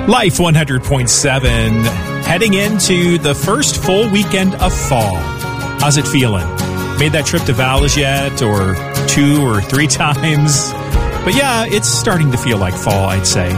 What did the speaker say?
Life 100.7, heading into the first full weekend of fall. How's it feeling? Made that trip to Valles yet, or 2 or 3 times? But yeah, it's starting to feel like fall, I'd say.